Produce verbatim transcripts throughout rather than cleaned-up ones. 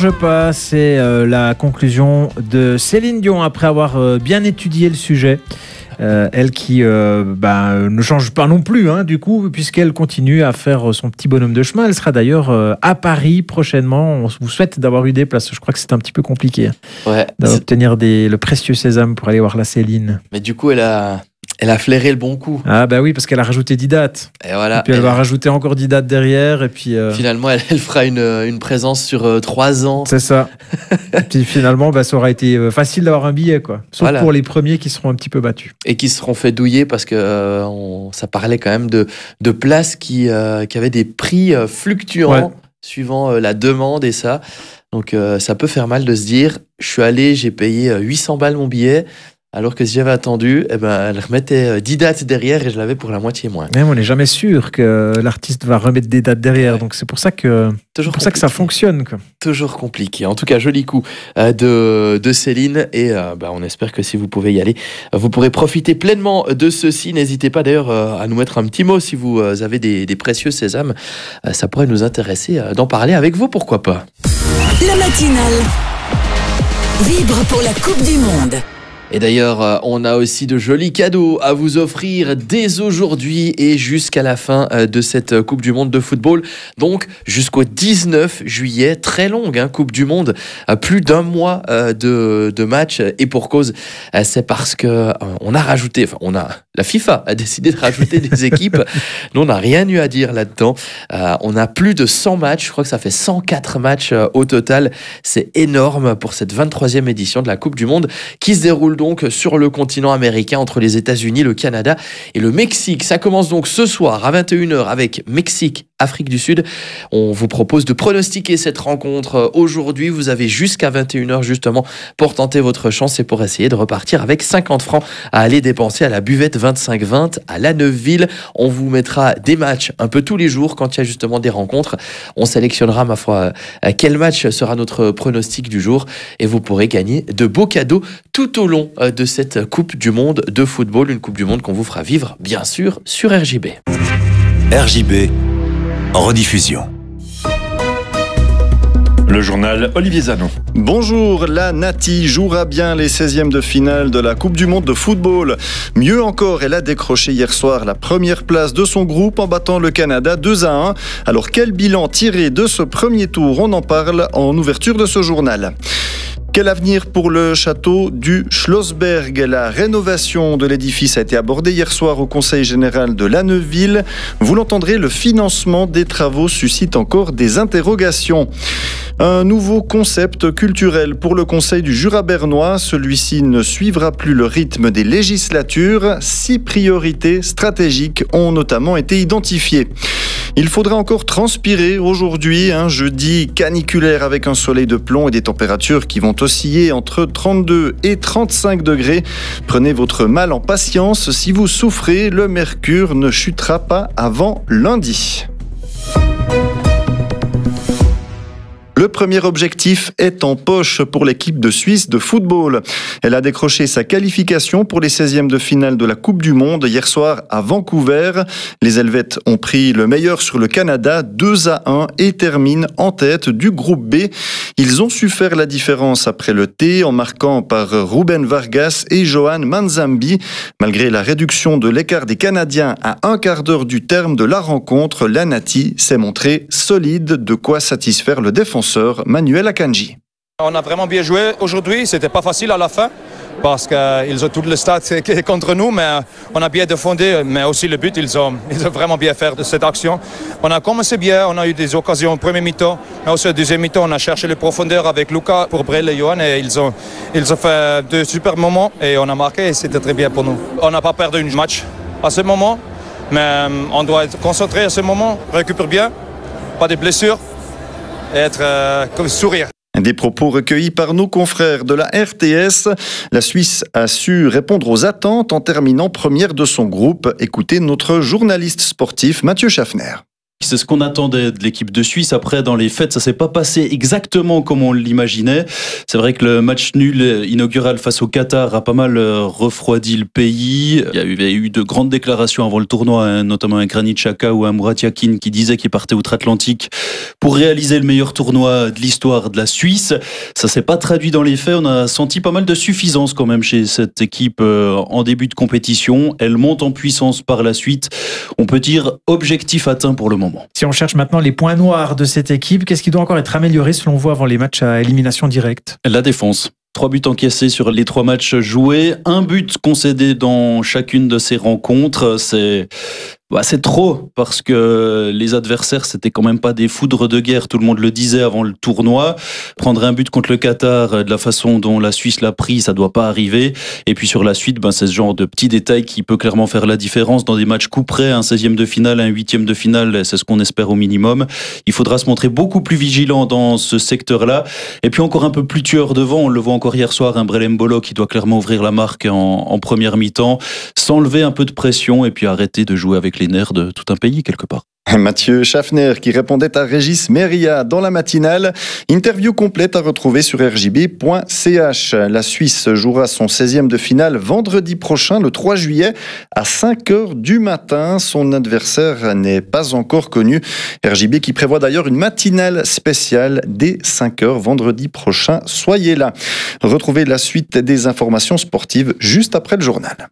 change pas, c'est euh, la conclusion de Céline Dion après avoir euh, bien étudié le sujet. Euh, elle qui euh, bah, ne change pas non plus, hein, du coup, puisqu'elle continue à faire son petit bonhomme de chemin. Elle sera d'ailleurs euh, à Paris prochainement. On vous souhaite d'avoir eu des places. Je crois que c'est un petit peu compliqué ouais, d'obtenir des, le précieux sésame pour aller voir la Céline. Mais du coup, elle a, elle a flairé le bon coup. Ah bah oui, parce qu'elle a rajouté dix dates. Et voilà. Et puis elle, elle va rajouter encore dix dates derrière. Et puis euh... finalement, elle, elle fera une, une présence sur euh, trois ans. C'est ça. Et puis finalement, bah, ça aura été facile d'avoir un billet, quoi. Sauf voilà. pour les premiers qui seront un petit peu battus. Et qui seront fait douiller parce que euh, on, ça parlait quand même de, de places qui, euh, qui avaient des prix euh, fluctuants ouais. suivant euh, la demande et ça. Donc euh, ça peut faire mal de se dire, je suis allé, j'ai payé huit cents balles mon billet. Alors que si j'avais attendu, eh ben, elle remettait dix dates derrière et je l'avais pour la moitié moins. Même on n'est jamais sûr que l'artiste va remettre des dates derrière. Ouais. Donc c'est pour ça que, c'est pour ça que ça fonctionne. Quoi. Toujours compliqué. En tout cas, joli coup de, de Céline. Et euh, bah, on espère que si vous pouvez y aller, vous pourrez profiter pleinement de ceci. N'hésitez pas d'ailleurs à nous mettre un petit mot si vous avez des, des précieux sésames. Ça pourrait nous intéresser d'en parler avec vous, pourquoi pas. La matinale vibre pour la Coupe du Monde. Et d'ailleurs, on a aussi de jolis cadeaux à vous offrir dès aujourd'hui et jusqu'à la fin de cette Coupe du Monde de football. Donc, jusqu'au dix-neuf juillet, très longue hein, Coupe du Monde, plus d'un mois de, de matchs. Et pour cause, c'est parce que on a rajouté, enfin, on a, la FIFA a décidé de rajouter des équipes. Nous, on n'a rien eu à dire là-dedans. Euh, on a plus de cent matchs. Je crois que ça fait cent quatre matchs au total. C'est énorme pour cette vingt-troisième édition de la Coupe du Monde qui se déroule donc sur le continent américain entre les États-Unis, le Canada et le Mexique. Ça commence donc ce soir à vingt et une heures avec Mexique, Afrique du Sud. On vous propose de pronostiquer cette rencontre aujourd'hui. Vous avez jusqu'à vingt et une heures justement pour tenter votre chance et pour essayer de repartir avec cinquante francs à aller dépenser à la buvette vingt-cinq vingt à La Neuveville. On vous mettra des matchs un peu tous les jours quand il y a justement des rencontres. On sélectionnera, ma foi, quel match sera notre pronostic du jour et vous pourrez gagner de beaux cadeaux tout au long de cette Coupe du Monde de football. Une Coupe du Monde qu'on vous fera vivre, bien sûr, sur R J B. R J B, en rediffusion. Le journal Olivier Zanon. Bonjour, la Nati jouera bien les seizièmes de finale de la Coupe du Monde de football. Mieux encore, elle a décroché hier soir la première place de son groupe en battant le Canada deux à un. Alors quel bilan tiré de ce premier tour? On en parle en ouverture de ce journal. Quel avenir pour le château du Schlossberg? La rénovation de l'édifice a été abordée hier soir au Conseil général de La Neuveville. Vous l'entendrez, le financement des travaux suscite encore des interrogations. Un nouveau concept culturel pour le Conseil du Jura bernois. Celui-ci ne suivra plus le rythme des législatures. Six priorités stratégiques ont notamment été identifiées. Il faudra encore transpirer aujourd'hui, un jeudi caniculaire avec un soleil de plomb et des températures qui vont osciller entre trente-deux et trente-cinq degrés. Prenez votre mal en patience. Si vous souffrez, le mercure ne chutera pas avant lundi. Le premier objectif est en poche pour l'équipe de Suisse de football. Elle a décroché sa qualification pour les seizièmes de finale de la Coupe du Monde hier soir à Vancouver. Les Helvètes ont pris le meilleur sur le Canada deux à un et terminent en tête du groupe B. Ils ont su faire la différence après le thé en marquant par Ruben Vargas et Johan Manzambi. Malgré la réduction de l'écart des Canadiens à un quart d'heure du terme de la rencontre, la Nati s'est montrée solide, de quoi satisfaire le défenseur Manuel Akanji. On a vraiment bien joué aujourd'hui, c'était pas facile à la fin parce qu'ils ont tout le stade contre nous, mais on a bien défendu, mais aussi le but, ils ont, ils ont vraiment bien fait de cette action. On a commencé bien, on a eu des occasions au premier mi-temps, mais aussi au deuxième mi-temps, on a cherché les profondeurs avec Lucas pour Brel et Johan et ils ont, ils ont fait deux super moments et on a marqué et c'était très bien pour nous. On n'a pas perdu un match à ce moment, mais on doit être concentré à ce moment, récupérer bien, pas de blessures. Et être euh, comme sourire. Des propos recueillis par nos confrères de la R T S. La Suisse a su répondre aux attentes en terminant première de son groupe. Écoutez notre journaliste sportif Mathieu Schaffner. C'est ce qu'on attendait de l'équipe de Suisse. Après, dans les faits, ça s'est pas passé exactement comme on l'imaginait. C'est vrai que le match nul inaugural face au Qatar a pas mal refroidi le pays. Il y avait eu de grandes déclarations avant le tournoi, notamment un Granit Xhaka ou un Murat Yakin qui disait qu'il partait outre-Atlantique pour réaliser le meilleur tournoi de l'histoire de la Suisse. Ça s'est pas traduit dans les faits. On a senti pas mal de suffisance quand même chez cette équipe en début de compétition. Elle monte en puissance par la suite. On peut dire objectif atteint pour le moment. Si on cherche maintenant les points noirs de cette équipe, qu'est-ce qui doit encore être amélioré selon vous avant les matchs à élimination directe ? La défense. Trois buts encaissés sur les trois matchs joués, un but concédé dans chacune de ces rencontres. C'est, bah, c'est trop parce que les adversaires, c'était quand même pas des foudres de guerre. Tout le monde le disait avant le tournoi. Prendre un but contre le Qatar de la façon dont la Suisse l'a pris, ça doit pas arriver. Et puis sur la suite, ben, c'est ce genre de petits détails qui peut clairement faire la différence dans des matchs coup près, un seizième de finale, un huitième de finale. C'est ce qu'on espère au minimum. Il faudra se montrer beaucoup plus vigilant dans ce secteur-là. Et puis encore un peu plus tueur devant. On le voit encore hier soir, un Brelem Bolo qui doit clairement ouvrir la marque en, en première mi-temps, s'enlever un peu de pression et puis arrêter de jouer avec les nerfs de tout un pays quelque part. Mathieu Schaffner qui répondait à Régis Meria dans la matinale. Interview complète à retrouver sur r j b point c h. La Suisse jouera son seizième de finale vendredi prochain, le trois juillet, à cinq heures du matin. Son adversaire n'est pas encore connu. R J B qui prévoit d'ailleurs une matinale spéciale dès cinq heures vendredi prochain. Soyez là. Retrouvez la suite des informations sportives juste après le journal.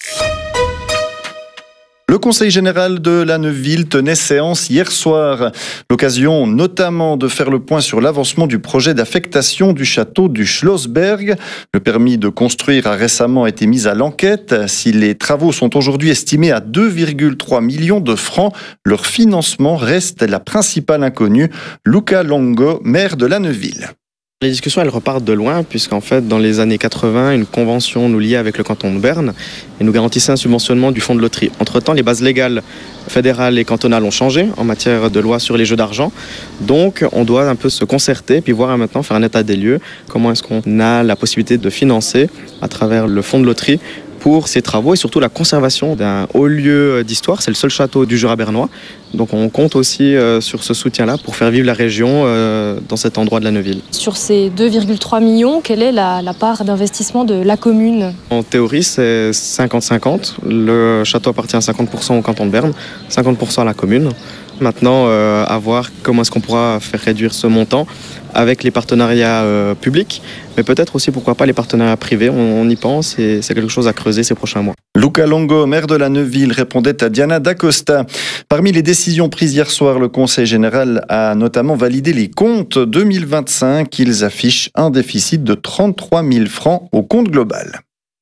Le Conseil général de la Neuville tenait séance hier soir. L'occasion notamment de faire le point sur l'avancement du projet d'affectation du château du Schlossberg. Le permis de construire a récemment été mis à l'enquête. Si les travaux sont aujourd'hui estimés à deux virgule trois millions de francs, leur financement reste la principale inconnue. Luca Longo, maire de la Neuville. Les discussions, elles repartent de loin, puisqu'en fait, dans les années quatre-vingts, une convention nous liait avec le canton de Berne et nous garantissait un subventionnement du fonds de loterie. Entre-temps, les bases légales fédérales et cantonales ont changé en matière de loi sur les jeux d'argent. Donc, on doit un peu se concerter, puis voir maintenant, faire un état des lieux. Comment est-ce qu'on a la possibilité de financer à travers le fonds de loterie pour ces travaux et surtout la conservation d'un haut lieu d'histoire. C'est le seul château du Jura bernois. Donc on compte aussi euh, sur ce soutien-là pour faire vivre la région euh, dans cet endroit de la Neuville. Sur ces deux virgule trois millions, quelle est la, la part d'investissement de la commune ? En théorie, c'est cinquante cinquante. Le château appartient à cinquante pour cent au canton de Berne, cinquante pour cent à la commune. Maintenant, euh, à voir comment est-ce qu'on pourra faire réduire ce montant avec les partenariats euh, publics, mais peut-être aussi, pourquoi pas, les partenariats privés. On, on y pense et c'est quelque chose à creuser ces prochains mois. Luca Longo, maire de la Neuville, répondait à Diana D'Acosta. Parmi les décisions prises hier soir, le Conseil général a notamment validé les comptes deux mille vingt-cinq. Ils affichent un déficit de trente-trois mille francs au compte global.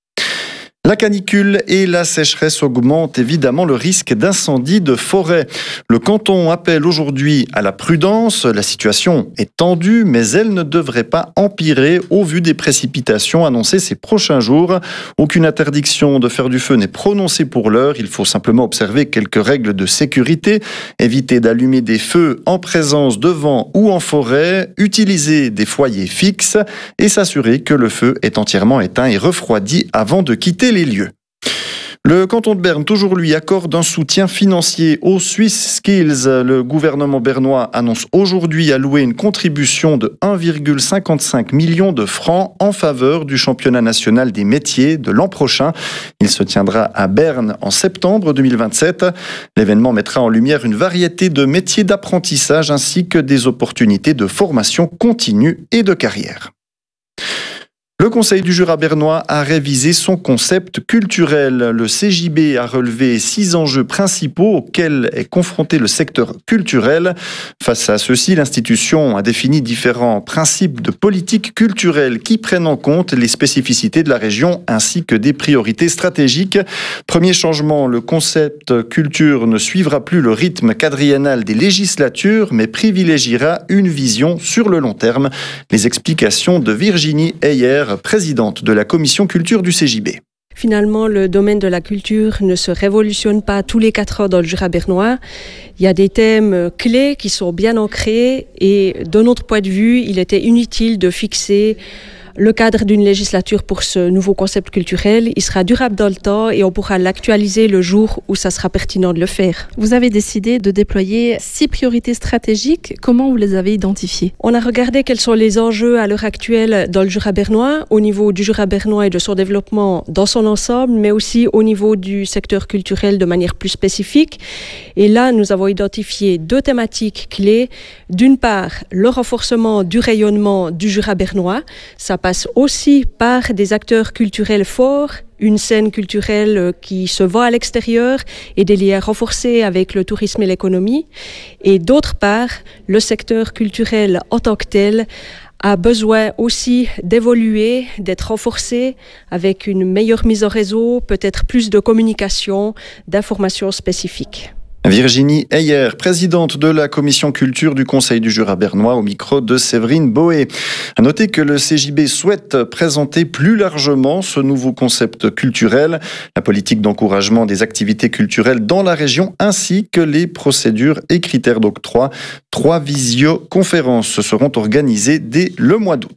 La canicule et la sécheresse augmentent évidemment le risque d'incendie de forêt. Le canton appelle aujourd'hui à la prudence. La situation est tendue, mais elle ne devrait pas empirer au vu des précipitations annoncées ces prochains jours. Aucune interdiction de faire du feu n'est prononcée pour l'heure. Il faut simplement observer quelques règles de sécurité. Éviter d'allumer des feux en présence de vent ou en forêt. Utiliser des foyers fixes et s'assurer que le feu est entièrement éteint et refroidi avant de quitter les lieux. Le canton de Berne, toujours lui, accorde un soutien financier aux Swiss Skills. Le gouvernement bernois annonce aujourd'hui allouer une contribution de un virgule cinquante-cinq million de francs en faveur du championnat national des métiers de l'an prochain. Il se tiendra à Berne en septembre deux mille vingt-sept. L'événement mettra en lumière une variété de métiers d'apprentissage ainsi que des opportunités de formation continue et de carrière. Le Conseil du Jura bernois a révisé son concept culturel. Le C J B a relevé six enjeux principaux auxquels est confronté le secteur culturel. Face à ceux-ci, l'institution a défini différents principes de politique culturelle qui prennent en compte les spécificités de la région ainsi que des priorités stratégiques. Premier changement, le concept culture ne suivra plus le rythme quadriennal des législatures, mais privilégiera une vision sur le long terme. Les explications de Virginie Heyer, présidente de la commission culture du C J B. Finalement, le domaine de la culture ne se révolutionne pas tous les quatre ans dans le Jura bernois. Il y a des thèmes clés qui sont bien ancrés et de notre point de vue, il était inutile de fixer le cadre d'une législature pour ce nouveau concept culturel. Il sera durable dans le temps et on pourra l'actualiser le jour où ça sera pertinent de le faire. Vous avez décidé de déployer six priorités stratégiques. Comment vous les avez identifiées? On a regardé quels sont les enjeux à l'heure actuelle dans le Jura bernois, au niveau du Jura bernois et de son développement dans son ensemble, mais aussi au niveau du secteur culturel de manière plus spécifique. Et là, nous avons identifié deux thématiques clés. D'une part, le renforcement du rayonnement du Jura bernois. Ça passe aussi par des acteurs culturels forts, une scène culturelle qui se voit à l'extérieur et des liens renforcés avec le tourisme et l'économie. Et d'autre part, le secteur culturel en tant que tel a besoin aussi d'évoluer, d'être renforcé avec une meilleure mise en réseau, peut-être plus de communication, d'informations spécifiques. Virginie Heyer, présidente de la commission culture du Conseil du Jura bernois, au micro de Séverine Boé. À noter que le C J B souhaite présenter plus largement ce nouveau concept culturel, la politique d'encouragement des activités culturelles dans la région, ainsi que les procédures et critères d'octroi. Trois visioconférences seront organisées dès le mois d'août.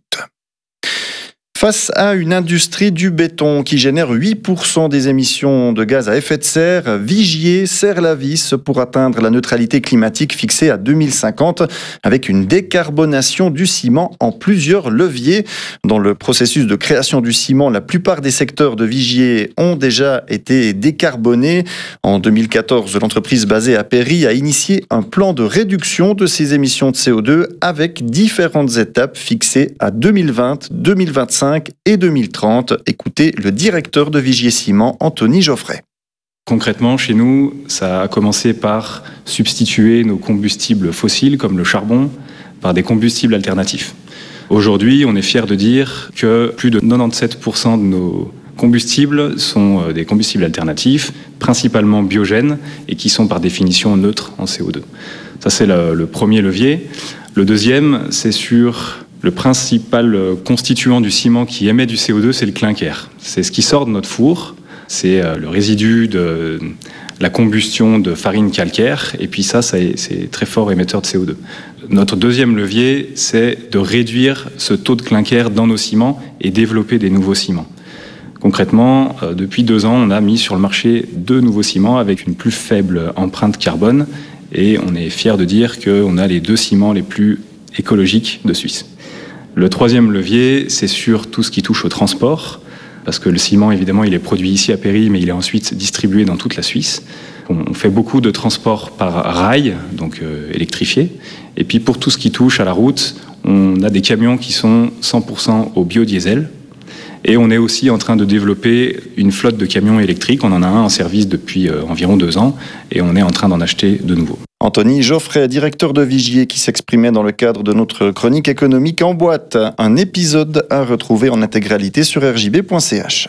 Face à une industrie du béton qui génère huit pour cent des émissions de gaz à effet de serre, Vigier serre la vis pour atteindre la neutralité climatique fixée à deux mille cinquante avec une décarbonation du ciment en plusieurs leviers. Dans le processus de création du ciment, la plupart des secteurs de Vigier ont déjà été décarbonés. En deux mille quatorze, l'entreprise basée à Péry a initié un plan de réduction de ses émissions de C O deux avec différentes étapes fixées à deux mille vingt, deux mille vingt-cinq et deux mille trente. Écoutez le directeur de Vigier Ciment, Anthony Geoffrey. Concrètement, chez nous, ça a commencé par substituer nos combustibles fossiles, comme le charbon, par des combustibles alternatifs. Aujourd'hui, on est fiers de dire que plus de quatre-vingt-dix-sept pour cent de nos combustibles sont des combustibles alternatifs, principalement biogènes, et qui sont par définition neutres en C O deux. Ça, c'est le, le premier levier. Le deuxième, c'est sur... Le principal constituant du ciment qui émet du C O deux, c'est le clinker. C'est ce qui sort de notre four, c'est le résidu de la combustion de farine calcaire, et puis ça, c'est très fort émetteur de C O deux. Notre deuxième levier, c'est de réduire ce taux de clinker dans nos ciments et développer des nouveaux ciments. Concrètement, depuis deux ans, on a mis sur le marché deux nouveaux ciments avec une plus faible empreinte carbone, et on est fiers de dire qu'on a les deux ciments les plus écologiques de Suisse. Le troisième levier, c'est sur tout ce qui touche au transport, parce que le ciment, évidemment, il est produit ici à Péry, mais il est ensuite distribué dans toute la Suisse. On fait beaucoup de transport par rail, donc euh, électrifié. Et puis pour tout ce qui touche à la route, on a des camions qui sont cent pour cent au biodiesel. Et on est aussi en train de développer une flotte de camions électriques. On en a un en service depuis euh, environ deux ans, et on est en train d'en acheter de nouveaux. Anthony Geoffrey, directeur de Vigier, qui s'exprimait dans le cadre de notre chronique économique en boîte. Un épisode à retrouver en intégralité sur r j b point c h.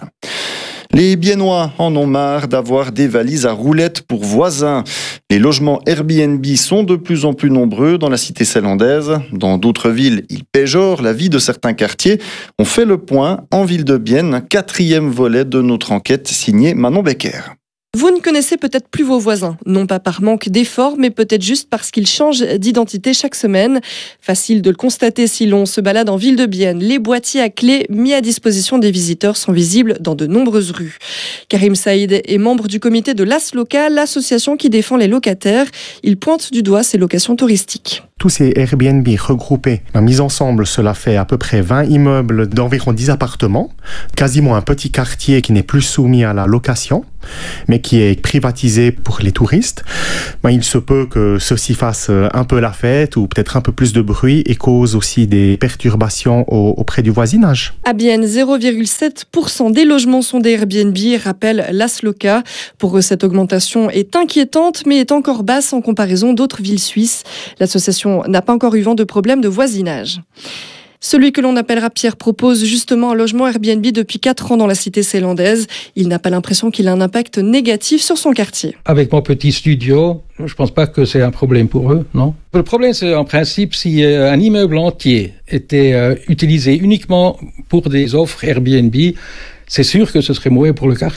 Les Biennois en ont marre d'avoir des valises à roulettes pour voisins. Les logements Airbnb sont de plus en plus nombreux dans la cité sélandaise. Dans d'autres villes, ils péjorent la vie de certains quartiers. On fait le point en ville de Bienne, un quatrième volet de notre enquête signée Manon Becker. Vous ne connaissez peut-être plus vos voisins, non pas par manque d'efforts, mais peut-être juste parce qu'ils changent d'identité chaque semaine. Facile de le constater si l'on se balade en ville de Bienne. Les boîtiers à clés mis à disposition des visiteurs sont visibles dans de nombreuses rues. Karim Saïd est membre du comité de l'A S Loca, l'association qui défend les locataires. Il pointe du doigt ces locations touristiques. Tous ces Airbnb regroupés, mis ensemble, cela fait à peu près vingt immeubles d'environ dix appartements, quasiment un petit quartier qui n'est plus soumis à la location, mais qui est privatisé pour les touristes. Ben, il se peut que ceci fasse un peu la fête ou peut-être un peu plus de bruit et cause aussi des perturbations au, auprès du voisinage. À Bienne, zéro virgule sept pour cent des logements sont des Airbnb, rappelle l'A S Loca. Pour eux, cette augmentation est inquiétante, mais est encore basse en comparaison d'autres villes suisses. L'association n'a pas encore eu vent de problème de voisinage. Celui que l'on appellera Pierre propose justement un logement Airbnb depuis quatre ans dans la cité sélandaise. Il n'a pas l'impression qu'il a un impact négatif sur son quartier. Avec mon petit studio, je ne pense pas que c'est un problème pour eux, non. Le problème, c'est en principe si un immeuble entier était euh, utilisé uniquement pour des offres Airbnb, c'est sûr que ce serait mauvais pour le quartier.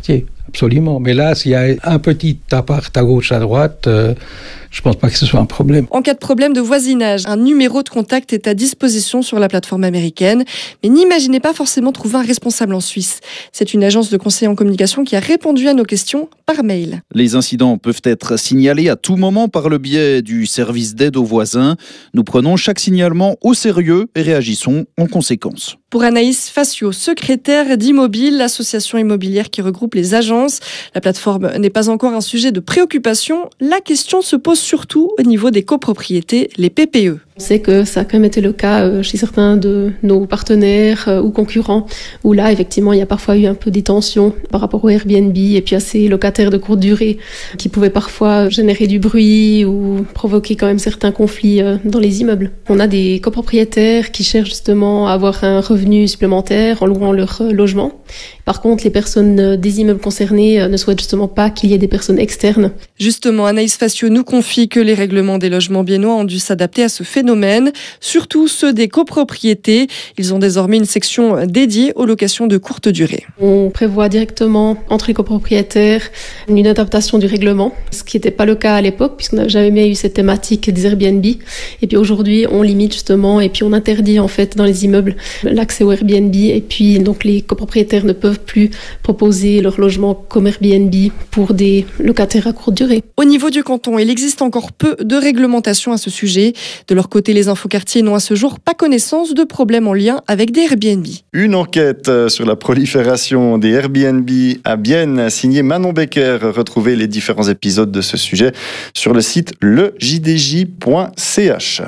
Absolument. Mais là, s'il y a un petit appart à gauche, à droite, euh, je ne pense pas que ce soit un problème. En cas de problème de voisinage, un numéro de contact est à disposition sur la plateforme américaine. Mais n'imaginez pas forcément trouver un responsable en Suisse. C'est une agence de conseil en communication qui a répondu à nos questions par mail. Les incidents peuvent être signalés à tout moment par le biais du service d'aide aux voisins. Nous prenons chaque signalement au sérieux et réagissons en conséquence. Pour Anaïs Facio, secrétaire d'Immobile, l'association immobilière qui regroupe les agences, la plateforme n'est pas encore un sujet de préoccupation. La question se pose surtout au niveau des copropriétés, les P P E. On sait que ça a quand même été le cas chez certains de nos partenaires ou concurrents, où là, effectivement, il y a parfois eu un peu des tensions par rapport au Airbnb et puis à ces locataires de courte durée qui pouvaient parfois générer du bruit ou provoquer quand même certains conflits dans les immeubles. On a des copropriétaires qui cherchent justement à avoir un revenu supplémentaire en louant leur logement. Par contre, les personnes des immeubles concernés ne souhaitent justement pas qu'il y ait des personnes externes. Justement, Anaïs Facio nous confie que les règlements des logements biennois ont dû s'adapter à ce phénomène, surtout ceux des copropriétés. Ils ont désormais une section dédiée aux locations de courte durée. On prévoit directement entre les copropriétaires une adaptation du règlement, ce qui n'était pas le cas à l'époque puisqu'on n'a jamais eu cette thématique des Airbnb. Et puis aujourd'hui, on limite justement et puis on interdit en fait dans les immeubles l'accès au Airbnb et puis donc les copropriétaires ne peuvent plus proposer leur logement comme Airbnb pour des locataires à courte durée. Au niveau du canton, il existe encore peu de réglementation à ce sujet. De leur côté, les infoquartiers n'ont à ce jour pas connaissance de problèmes en lien avec des Airbnb. Une enquête sur la prolifération des Airbnb à Bienne, signée Manon Becker. Retrouvez les différents épisodes de ce sujet sur le site le j d j point c h.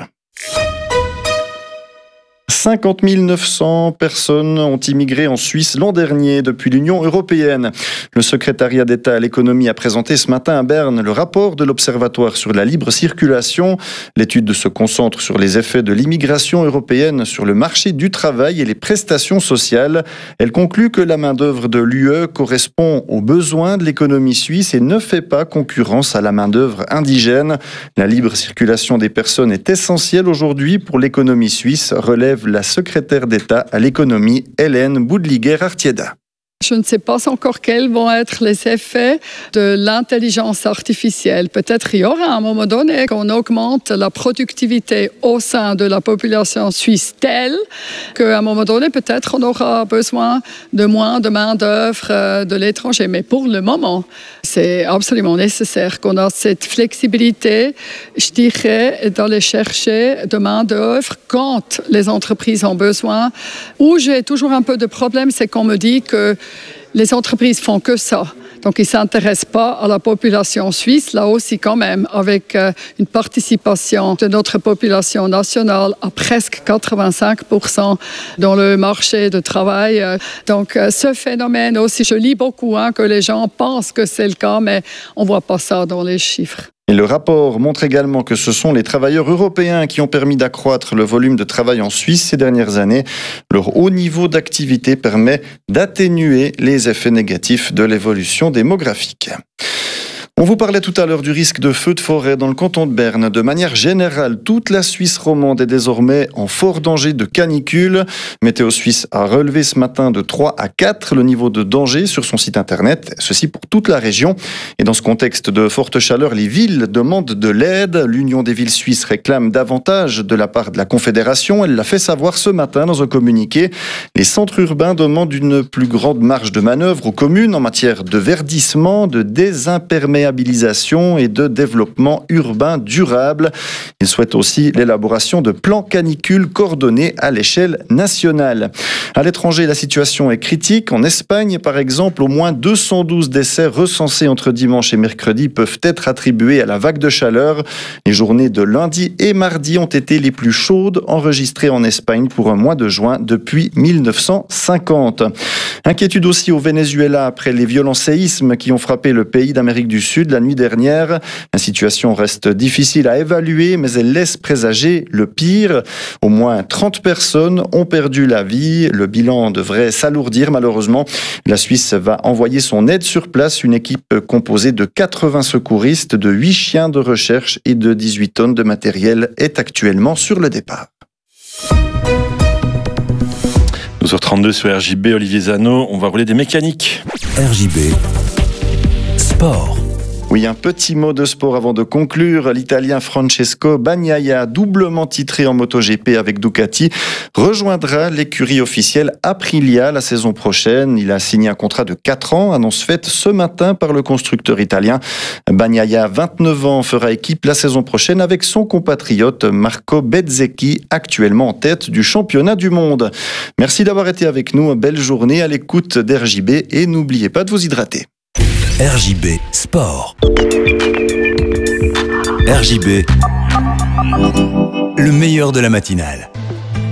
cinquante mille neuf cents personnes ont immigré en Suisse l'an dernier depuis l'Union européenne. Le secrétariat d'État à l'économie a présenté ce matin à Berne le rapport de l'Observatoire sur la libre circulation. L'étude se concentre sur les effets de l'immigration européenne sur le marché du travail et les prestations sociales. Elle conclut que la main-d'œuvre de l'U E correspond aux besoins de l'économie suisse et ne fait pas concurrence à la main-d'œuvre indigène. La libre circulation des personnes est essentielle aujourd'hui pour l'économie suisse, relève la secrétaire d'État à l'économie, Hélène Boudliguer-Artieda. Je ne sais pas encore quels vont être les effets de l'intelligence artificielle. Peut-être il y aura à un moment donné qu'on augmente la productivité au sein de la population suisse telle qu'à un moment donné, peut-être on aura besoin de moins de main-d'œuvre de l'étranger. Mais pour le moment, c'est absolument nécessaire qu'on a cette flexibilité, je dirais, d'aller chercher de main-d'œuvre quand les entreprises ont besoin. Où j'ai toujours un peu de problème, c'est qu'on me dit que les entreprises font que ça. Donc, ils ne s'intéressent pas à la population suisse, là aussi quand même, avec euh, une participation de notre population nationale à presque quatre-vingt-cinq pour cent dans le marché du travail. Donc, euh, ce phénomène aussi, je lis beaucoup hein, que les gens pensent que c'est le cas, mais on ne voit pas ça dans les chiffres. Et le rapport montre également que ce sont les travailleurs européens qui ont permis d'accroître le volume de travail en Suisse ces dernières années. Leur haut niveau d'activité permet d'atténuer les effets négatifs de l'évolution démographique. On vous parlait tout à l'heure du risque de feu de forêt dans le canton de Berne. De manière générale, toute la Suisse romande est désormais en fort danger de canicule. Météo Suisse a relevé ce matin de trois à quatre le niveau de danger sur son site internet, ceci pour toute la région. Et dans ce contexte de forte chaleur, les villes demandent de l'aide. L'Union des villes suisses réclame davantage de la part de la Confédération. Elle l'a fait savoir ce matin dans un communiqué. Les centres urbains demandent une plus grande marge de manœuvre aux communes en matière de verdissement, de désimperméabilisation et de développement urbain durable. Il souhaite aussi l'élaboration de plans canicules coordonnés à l'échelle nationale. À l'étranger, la situation est critique. En Espagne, par exemple, au moins deux cent douze décès recensés entre dimanche et mercredi peuvent être attribués à la vague de chaleur. Les journées de lundi et mardi ont été les plus chaudes enregistrées en Espagne pour un mois de juin depuis mille neuf cent cinquante. Inquiétude aussi au Venezuela après les violents séismes qui ont frappé le pays d'Amérique du Sud la nuit dernière. La situation reste difficile à évaluer, mais elle laisse présager le pire. Au moins trente personnes ont perdu la vie. Le bilan devrait s'alourdir malheureusement. La Suisse va envoyer son aide sur place, une équipe composée de quatre-vingts secouristes, de huit chiens de recherche et de dix-huit tonnes de matériel est actuellement sur le départ. douze heures trente-deux sur R J B, Olivier Zano, on va rouler des mécaniques. R J B, sport. Oui, un petit mot de sport avant de conclure. L'Italien Francesco Bagnaia, doublement titré en MotoGP avec Ducati, rejoindra l'écurie officielle Aprilia la saison prochaine. Il a signé un contrat de quatre ans, annonce faite ce matin par le constructeur italien. Bagnaia, vingt-neuf ans, fera équipe la saison prochaine avec son compatriote Marco Bezzecchi, actuellement en tête du championnat du monde. Merci d'avoir été avec nous. Belle journée à l'écoute d'R J B et n'oubliez pas de vous hydrater. R J B Sport. R J B, le meilleur de la matinale.